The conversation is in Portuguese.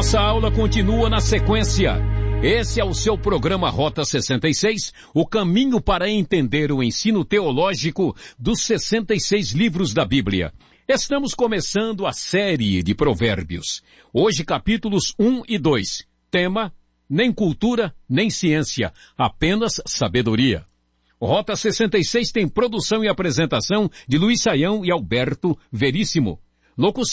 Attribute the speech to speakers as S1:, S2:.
S1: Nossa aula continua na sequência. Esse é o seu programa Rota 66, o caminho para entender o ensino teológico dos 66 livros da Bíblia. Estamos começando a série de Provérbios. Hoje capítulos 1 e 2. Tema: nem cultura, nem ciência, apenas sabedoria. Rota 66 tem produção e apresentação de Luiz Saião e Alberto Veríssimo. Locução